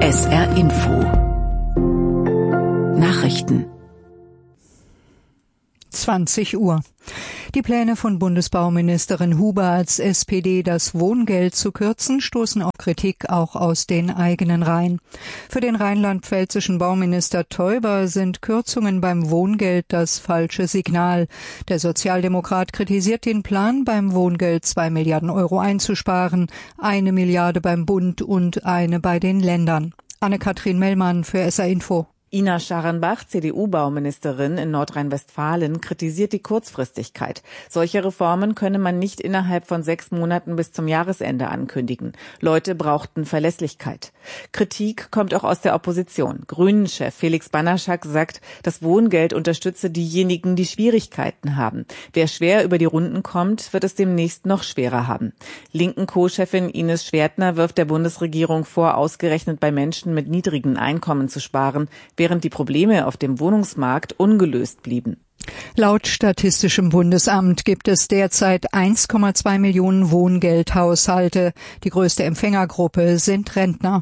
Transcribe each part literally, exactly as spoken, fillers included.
S R Info Nachrichten zwanzig Uhr. Die Pläne von Bundesbauministerin Huber als S P D, das Wohngeld zu kürzen, stoßen auf Kritik auch aus den eigenen Reihen. Für den rheinland-pfälzischen Bauminister Teuber sind Kürzungen beim Wohngeld das falsche Signal. Der Sozialdemokrat kritisiert den Plan, beim Wohngeld zwei Milliarden Euro einzusparen, eine Milliarde beim Bund und eine bei den Ländern. Anne-Kathrin Mellmann für S R Info. Ina Scharenbach, C D U-Bauministerin in Nordrhein-Westfalen, kritisiert die Kurzfristigkeit. Solche Reformen könne man nicht innerhalb von sechs Monaten bis zum Jahresende ankündigen. Leute brauchten Verlässlichkeit. Kritik kommt auch aus der Opposition. Grünen-Chef Felix Banaschak sagt, das Wohngeld unterstütze diejenigen, die Schwierigkeiten haben. Wer schwer über die Runden kommt, wird es demnächst noch schwerer haben. Linken Co-Chefin Ines Schwertner wirft der Bundesregierung vor, ausgerechnet bei Menschen mit niedrigen Einkommen zu sparen, während die Probleme auf dem Wohnungsmarkt ungelöst blieben. Laut Statistischem Bundesamt gibt es derzeit eins Komma zwei Millionen Wohngeldhaushalte. Die größte Empfängergruppe sind Rentner.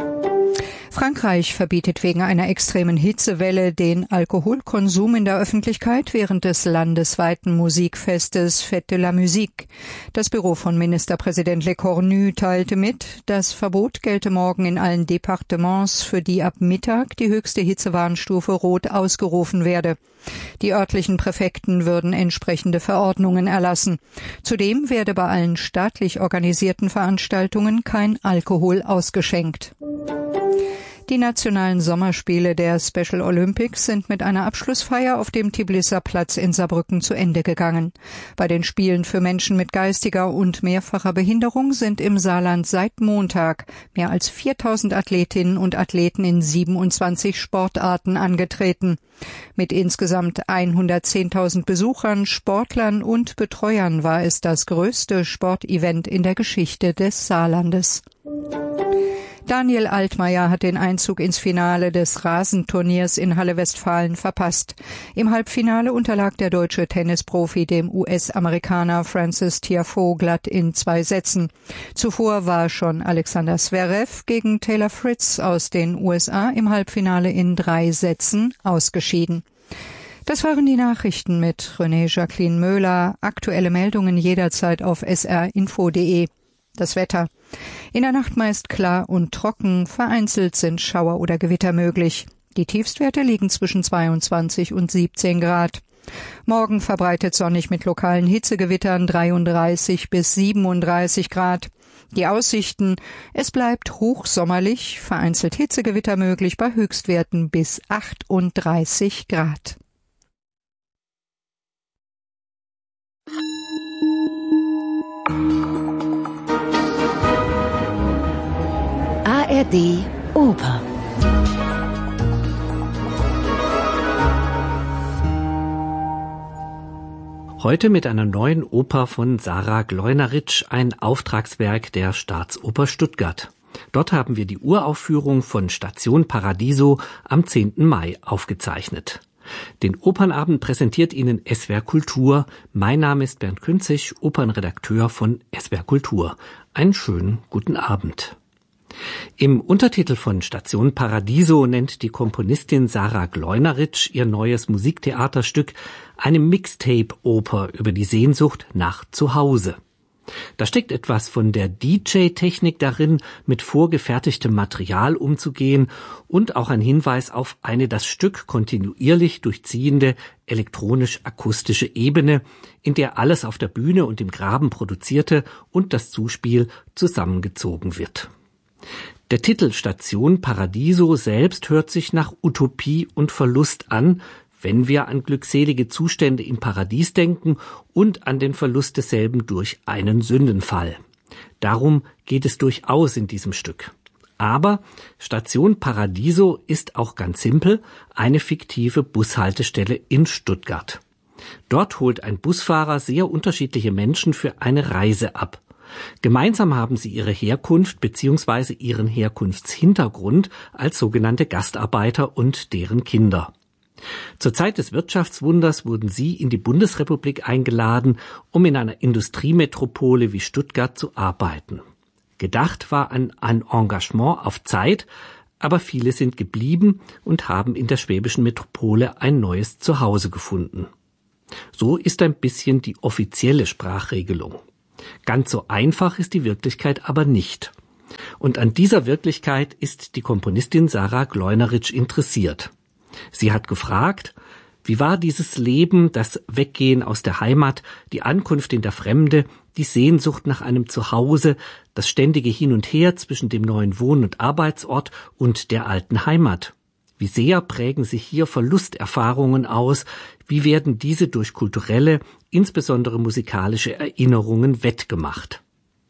Frankreich verbietet wegen einer extremen Hitzewelle den Alkoholkonsum in der Öffentlichkeit während des landesweiten Musikfestes Fête de la Musique. Das Büro von Ministerpräsident Lecornu teilte mit, das Verbot gelte morgen in allen Departements, für die ab Mittag die höchste Hitzewarnstufe Rot ausgerufen werde. Die örtlichen Präfekten würden entsprechende Verordnungen erlassen. Zudem werde bei allen staatlich organisierten Veranstaltungen kein Alkohol ausgeschenkt. Die nationalen Sommerspiele der Special Olympics sind mit einer Abschlussfeier auf dem Tiblisser Platz in Saarbrücken zu Ende gegangen. Bei den Spielen für Menschen mit geistiger und mehrfacher Behinderung sind im Saarland seit Montag mehr als viertausend Athletinnen und Athleten in siebenundzwanzig Sportarten angetreten. Mit insgesamt hundertzehntausend Besuchern, Sportlern und Betreuern war es das größte Sportevent in der Geschichte des Saarlandes. Daniel Altmaier hat den Einzug ins Finale des Rasenturniers in Halle-Westfalen verpasst. Im Halbfinale unterlag der deutsche Tennisprofi dem U S-Amerikaner Francis Tiafoe glatt in zwei Sätzen. Zuvor war schon Alexander Zverev gegen Taylor Fritz aus den U S A im Halbfinale in drei Sätzen ausgeschieden. Das waren die Nachrichten mit René Jacqueline Möhler. Aktuelle Meldungen jederzeit auf s r info punkt d e. Das Wetter. In der Nacht meist klar und trocken, vereinzelt sind Schauer oder Gewitter möglich. Die Tiefstwerte liegen zwischen zweiundzwanzig und siebzehn Grad. Morgen verbreitet sonnig mit lokalen Hitzegewittern dreiunddreißig bis siebenunddreißig Grad. Die Aussichten: Es bleibt hochsommerlich, vereinzelt Hitzegewitter möglich bei Höchstwerten bis achtunddreißig Grad. A R D Oper. Heute mit einer neuen Oper von Sarah Gleunerich, ein Auftragswerk der Staatsoper Stuttgart. Dort haben wir die Uraufführung von Station Paradiso am zehnten Mai aufgezeichnet. Den Opernabend präsentiert Ihnen S W R Kultur. Mein Name ist Bernd Künzig, Opernredakteur von S W R Kultur. Einen schönen guten Abend. Im Untertitel von Station Paradiso nennt die Komponistin Sarah Gleunerich ihr neues Musiktheaterstück eine Mixtape-Oper über die Sehnsucht nach Zuhause. Da steckt etwas von der D J-Technik darin, mit vorgefertigtem Material umzugehen, und auch ein Hinweis auf eine das Stück kontinuierlich durchziehende elektronisch-akustische Ebene, in der alles auf der Bühne und im Graben Produzierte und das Zuspiel zusammengezogen wird. Der Titel Station Paradiso selbst hört sich nach Utopie und Verlust an, wenn wir an glückselige Zustände im Paradies denken und an den Verlust desselben durch einen Sündenfall. Darum geht es durchaus in diesem Stück. Aber Station Paradiso ist auch ganz simpel eine fiktive Bushaltestelle in Stuttgart. Dort holt ein Busfahrer sehr unterschiedliche Menschen für eine Reise ab. Gemeinsam haben sie ihre Herkunft bzw. ihren Herkunftshintergrund als sogenannte Gastarbeiter und deren Kinder. Zur Zeit des Wirtschaftswunders wurden sie in die Bundesrepublik eingeladen, um in einer Industriemetropole wie Stuttgart zu arbeiten. Gedacht war an ein Engagement auf Zeit, aber viele sind geblieben und haben in der schwäbischen Metropole ein neues Zuhause gefunden. So ist ein bisschen die offizielle Sprachregelung. Ganz so einfach ist die Wirklichkeit aber nicht. Und an dieser Wirklichkeit ist die Komponistin Sarah Gleunerich interessiert. Sie hat gefragt, wie war dieses Leben, das Weggehen aus der Heimat, die Ankunft in der Fremde, die Sehnsucht nach einem Zuhause, das ständige Hin und Her zwischen dem neuen Wohn- und Arbeitsort und der alten Heimat? Wie sehr prägen sich hier Verlusterfahrungen aus? Wie werden diese durch kulturelle, insbesondere musikalische Erinnerungen wettgemacht?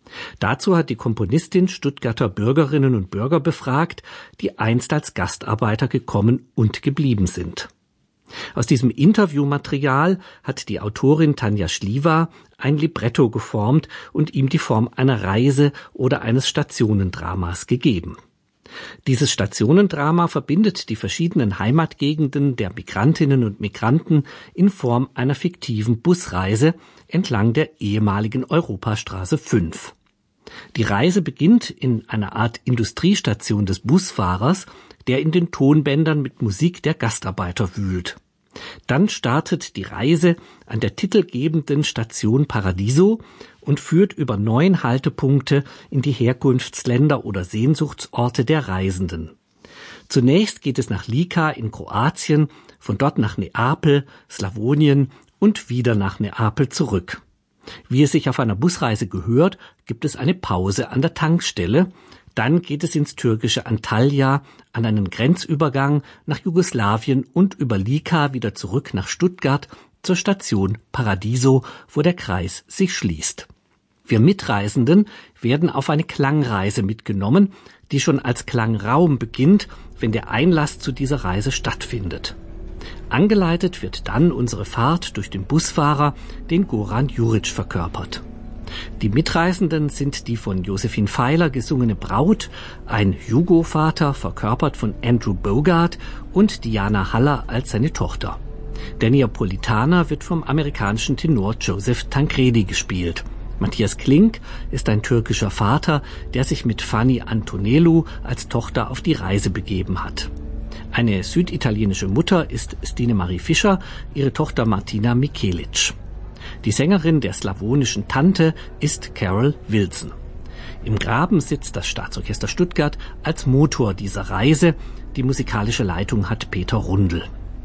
Dazu hat die Komponistin Stuttgarter Bürgerinnen und Bürger befragt, die einst als Gastarbeiter gekommen und geblieben sind. Aus diesem Interviewmaterial hat die Autorin Tanja Schliewa ein Libretto geformt und ihm die Form einer Reise oder eines Stationendramas gegeben. Dieses Stationendrama verbindet die verschiedenen Heimatgegenden der Migrantinnen und Migranten in Form einer fiktiven Busreise entlang der ehemaligen Europastraße fünf. Die Reise beginnt in einer Art Industriestation des Busfahrers, der in den Tonbändern mit Musik der Gastarbeiter wühlt. Dann startet die Reise an der titelgebenden Station Paradiso und führt über neun Haltepunkte in die Herkunftsländer oder Sehnsuchtsorte der Reisenden. Zunächst geht es nach Lika in Kroatien, von dort nach Neapel, Slawonien und wieder nach Neapel zurück. Wie es sich auf einer Busreise gehört, gibt es eine Pause an der Tankstelle. Dann geht es ins türkische Antalya, an einen Grenzübergang nach Jugoslawien und über Lika wieder zurück nach Stuttgart zur Station Paradiso, wo der Kreis sich schließt. Wir Mitreisenden werden auf eine Klangreise mitgenommen, die schon als Klangraum beginnt, wenn der Einlass zu dieser Reise stattfindet. Angeleitet wird dann unsere Fahrt durch den Busfahrer, den Goran Juric verkörpert. Die Mitreisenden sind die von Josephine Feiler gesungene Braut, ein Jugo-Vater, verkörpert von Andrew Bogart, und Diana Haller als seine Tochter. Der Neapolitaner wird vom amerikanischen Tenor Joseph Tancredi gespielt. Matthias Klink ist ein türkischer Vater, der sich mit Fanny Antonellu als Tochter auf die Reise begeben hat. Eine süditalienische Mutter ist Stine Marie Fischer, ihre Tochter Martina Michelic. Die Sängerin der slawonischen Tante ist Carol Wilson. Im Graben sitzt das Staatsorchester Stuttgart als Motor dieser Reise. Die musikalische Leitung hat Peter Rundel.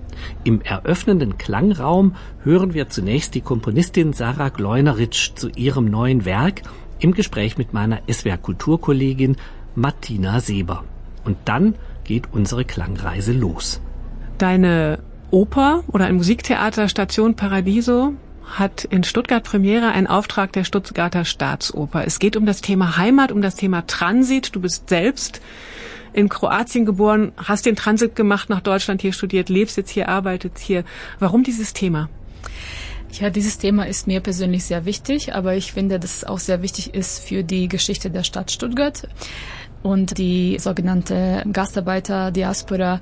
Im eröffnenden Klangraum hören wir zunächst die Komponistin Sarah Gleunerich zu ihrem neuen Werk im Gespräch mit meiner S W R-Kulturkollegin Martina Seber. Und dann geht unsere Klangreise los. Deine Oper oder ein Musiktheater Station Paradiso hat in Stuttgart Premiere, einen Auftrag der Stuttgarter Staatsoper. Es geht um das Thema Heimat, um das Thema Transit. Du bist selbst in Kroatien geboren, hast den Transit gemacht nach Deutschland, hier studiert, lebst jetzt hier, arbeitest hier. Warum dieses Thema? Ja, dieses Thema ist mir persönlich sehr wichtig, aber ich finde, dass es auch sehr wichtig ist für die Geschichte der Stadt Stuttgart. Und die sogenannte Gastarbeiter-Diaspora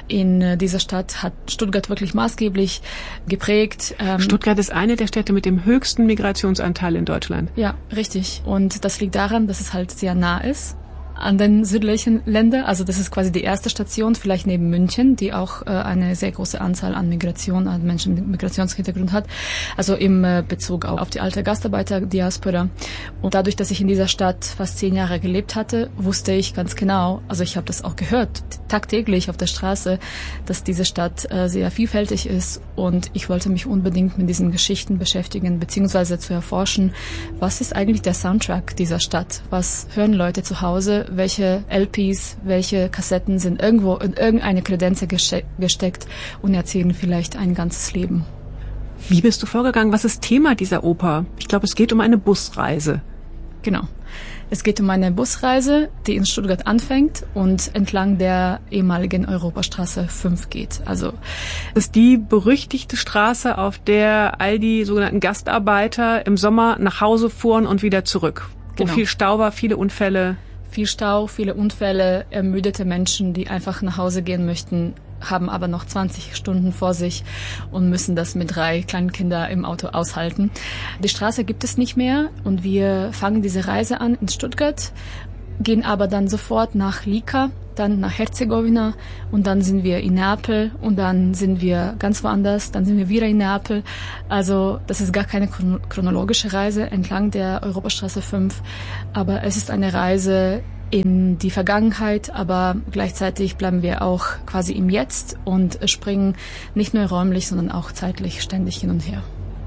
in dieser Stadt hat Stuttgart wirklich maßgeblich geprägt. Stuttgart ist eine der Städte mit dem höchsten Migrationsanteil in Deutschland. Ja, richtig. Und das liegt daran, dass es halt sehr nah ist an den südlichen Ländern. Also das ist quasi die erste Station, vielleicht neben München, die auch äh, eine sehr große Anzahl an Migration, an Menschen mit Migrationshintergrund hat. Also im äh, Bezug auf, auf die alte Gastarbeiter-Diaspora. Und dadurch, dass ich in dieser Stadt fast zehn Jahre gelebt hatte, wusste ich ganz genau, also ich habe das auch gehört, tagtäglich auf der Straße, dass diese Stadt äh, sehr vielfältig ist. Und ich wollte mich unbedingt mit diesen Geschichten beschäftigen, beziehungsweise zu erforschen, was ist eigentlich der Soundtrack dieser Stadt? Was hören Leute zu Hause? Welche L Ps, welche Kassetten sind irgendwo in irgendeine Kredenze gesteckt und erzählen vielleicht ein ganzes Leben. Wie bist du vorgegangen? Was ist Thema dieser Oper? Ich glaube, es geht um eine Busreise. Genau. Es geht um eine Busreise, die in Stuttgart anfängt und entlang der ehemaligen Europastraße fünf geht. Also das ist die berüchtigte Straße, auf der all die sogenannten Gastarbeiter im Sommer nach Hause fuhren und wieder zurück. Wo genau. Viel Stau war, viele Unfälle. Viel Stau, viele Unfälle, ermüdete Menschen, die einfach nach Hause gehen möchten, haben aber noch zwanzig Stunden vor sich und müssen das mit drei kleinen Kindern im Auto aushalten. Die Straße gibt es nicht mehr und wir fangen diese Reise an in Stuttgart, gehen aber dann sofort nach Lika dann nach Herzegowina und dann sind wir in Neapel und dann sind wir ganz woanders, dann sind wir wieder in Neapel. Also das ist gar keine chronologische Reise entlang der Europastraße fünf, aber es ist eine Reise in die Vergangenheit, aber gleichzeitig bleiben wir auch quasi im Jetzt und springen nicht nur räumlich, sondern auch zeitlich ständig hin und her.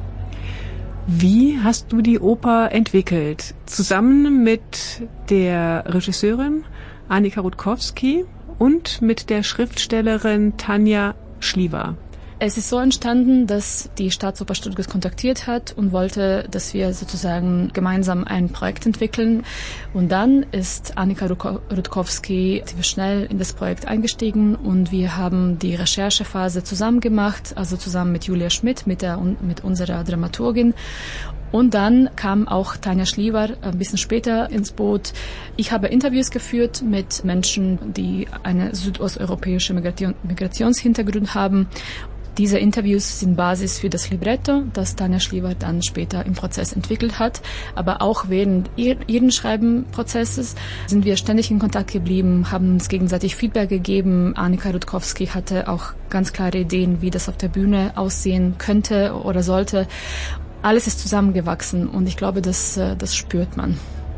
Wie hast du die Oper entwickelt? Zusammen mit der Regisseurin Annika Rutkowski und mit der Schriftstellerin Tanja Schliever. Es ist so entstanden, dass die Staatsoper Stuttgart kontaktiert hat und wollte, dass wir sozusagen gemeinsam ein Projekt entwickeln. Und dann ist Annika Rutkowski schnell in das Projekt eingestiegen und wir haben die Recherchephase zusammen gemacht, also zusammen mit Julia Schmidt, mit, der, mit unserer Dramaturgin. Und dann kam auch Tanja Schliever ein bisschen später ins Boot. Ich habe Interviews geführt mit Menschen, die einen südosteuropäischen Migration, Migrationshintergrund haben. Diese Interviews sind Basis für das Libretto, das Tanja Schliever dann später im Prozess entwickelt hat. Aber auch während ihren Schreibenprozesses sind wir ständig in Kontakt geblieben, haben uns gegenseitig Feedback gegeben. Annika Rutkowski hatte auch ganz klare Ideen, wie das auf der Bühne aussehen könnte oder sollte. Alles ist zusammengewachsen und ich glaube, das, das spürt man.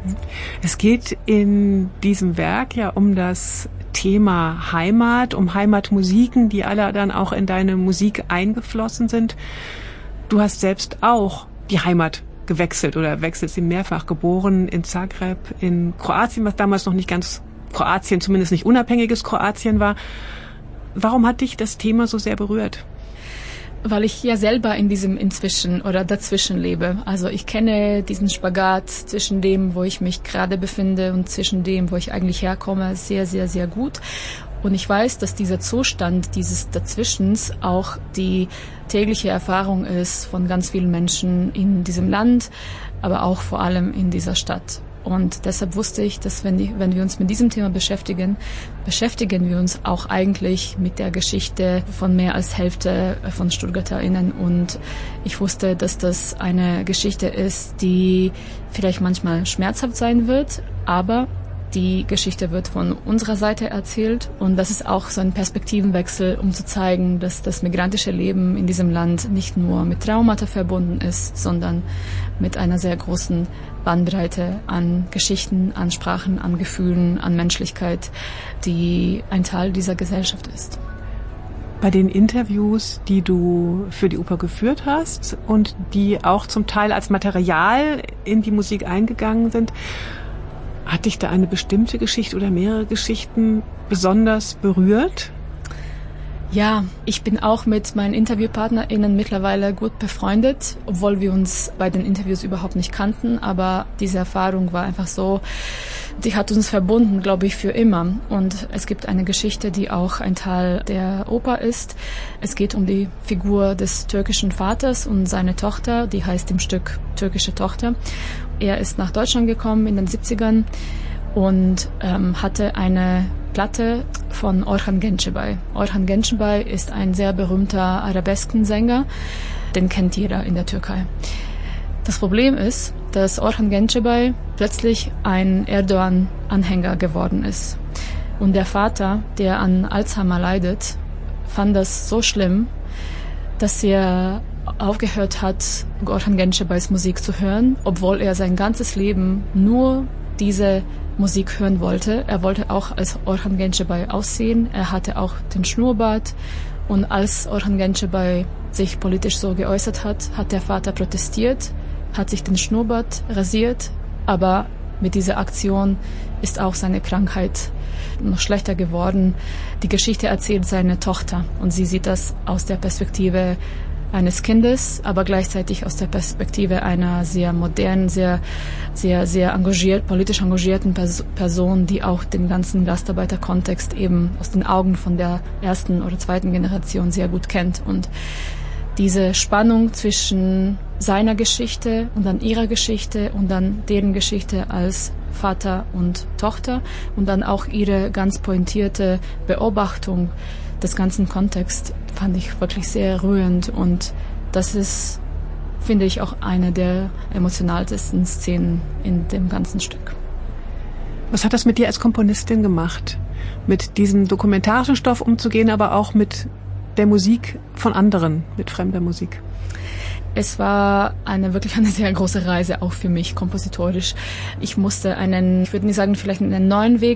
Es geht in diesem Werk ja um das Thema Heimat, um Heimatmusiken, die alle dann auch in deine Musik eingeflossen sind. Du hast selbst auch die Heimat gewechselt oder wechselst sie mehrfach, geboren in Zagreb, in Kroatien, was damals noch nicht ganz Kroatien, zumindest nicht unabhängiges Kroatien war. Warum hat dich das Thema so sehr berührt? Weil ich ja selber in diesem Inzwischen oder dazwischen lebe. Also ich kenne diesen Spagat zwischen dem, wo ich mich gerade befinde und zwischen dem, wo ich eigentlich herkomme, sehr, sehr, sehr gut. Und ich weiß, dass dieser Zustand dieses Dazwischens auch die tägliche Erfahrung ist von ganz vielen Menschen in diesem Land, aber auch vor allem in dieser Stadt. Und deshalb wusste ich, dass wenn, die, wenn wir uns mit diesem Thema beschäftigen, beschäftigen wir uns auch eigentlich mit der Geschichte von mehr als Hälfte von StuttgarterInnen. Und ich wusste, dass das eine Geschichte ist, die vielleicht manchmal schmerzhaft sein wird, aber die Geschichte wird von unserer Seite erzählt und das ist auch so ein Perspektivenwechsel, um zu zeigen, dass das migrantische Leben in diesem Land nicht nur mit Traumata verbunden ist, sondern mit einer sehr großen Bandbreite an Geschichten, an Sprachen, an Gefühlen, an Menschlichkeit, die ein Teil dieser Gesellschaft ist. Bei den Interviews, die du für die Oper geführt hast und die auch zum Teil als Material in die Musik eingegangen sind, hat dich da eine bestimmte Geschichte oder mehrere Geschichten besonders berührt? Ja, ich bin auch mit meinen InterviewpartnerInnen mittlerweile gut befreundet, obwohl wir uns bei den Interviews überhaupt nicht kannten. Aber diese Erfahrung war einfach so, die hat uns verbunden, glaube ich, für immer. Und es gibt eine Geschichte, die auch ein Teil der Oper ist. Es geht um die Figur des türkischen Vaters und seine Tochter, die heißt im Stück Türkische Tochter. Er ist nach Deutschland gekommen in den siebzigern und ähm, hatte eine Platte von Orhan Gencebay. Orhan Gencebay ist ein sehr berühmter Arabeskensänger, den kennt jeder in der Türkei. Das Problem ist, dass Orhan Gencebay plötzlich ein Erdogan-Anhänger geworden ist. Und der Vater, der an Alzheimer leidet, fand das so schlimm, dass er aufgehört hat, Orhan Gencebays Musik zu hören, obwohl er sein ganzes Leben nur diese Musik hören wollte. Er wollte auch als Orhan Gencebay aussehen. Er hatte auch den Schnurrbart. Und als Orhan Gencebay sich politisch so geäußert hat, hat der Vater protestiert, hat sich den Schnurrbart rasiert. Aber mit dieser Aktion ist auch seine Krankheit noch schlechter geworden. Die Geschichte erzählt seine Tochter und sie sieht das aus der Perspektive eines Kindes, aber gleichzeitig aus der Perspektive einer sehr modernen, sehr, sehr, sehr engagiert, politisch engagierten Pers- Person, die auch den ganzen Gastarbeiterkontext eben aus den Augen von der ersten oder zweiten Generation sehr gut kennt. Und diese Spannung zwischen seiner Geschichte und dann ihrer Geschichte und dann deren Geschichte als Vater und Tochter und dann auch ihre ganz pointierte Beobachtung des ganzen Kontexts fand ich wirklich sehr rührend und das ist, finde ich, auch eine der emotionalsten Szenen in dem ganzen Stück. Was hat das mit dir als Komponistin gemacht? mit diesem dokumentarischen Stoff umzugehen, aber auch mit der Musik von anderen, mit fremder Musik? Es war eine wirklich eine sehr große Reise, auch für mich kompositorisch. Ich musste einen, ich würde nicht sagen, vielleicht einen neuen Weg